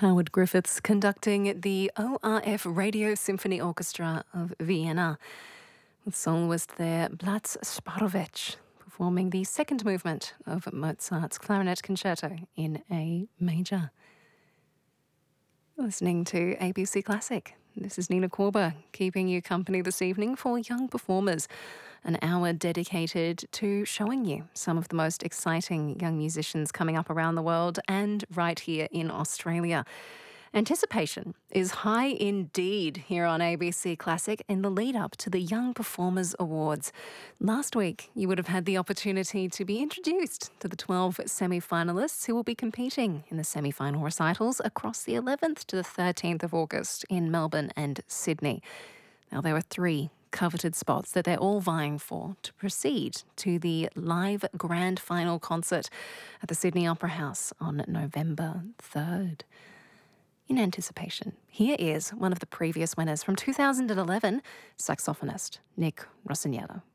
Howard Griffiths conducting the ORF Radio Symphony Orchestra of Vienna, with soloist there Blatz Sparowicz performing the second movement of Mozart's Clarinet Concerto in A major. Listening to ABC Classic. This is Nina Korber, keeping you company this evening for Young Performers, an hour dedicated to showing you some of the most exciting young musicians coming up around the world and right here in Australia. Anticipation is high indeed here on ABC Classic in the lead up to the Young Performers Awards. Last week, you would have had the opportunity to be introduced to the 12 semi-finalists who will be competing in the semi-final recitals across the 11th to the 13th of August in Melbourne and Sydney. Now, there are 3 coveted spots that they're all vying for to proceed to the live grand final concert at the Sydney Opera House on November 3rd. In anticipation, here is one of the previous winners from 2011, saxophonist Nick Rossignolo.